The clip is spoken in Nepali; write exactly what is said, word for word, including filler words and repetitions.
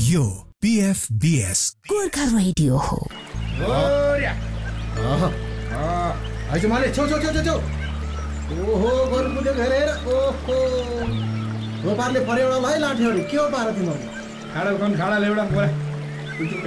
यो पीएफबीएस गोर्खा रेडियो हो। ओर्या आइज माले छौ छौ छौ छौ ओहो गोरपुले घेरेर ओहो हो पारले पर्यौडा भाइ लाठ्योडी के हो पार तिम्रो खाडा कोन खाडा लेउडा मोरा कुछु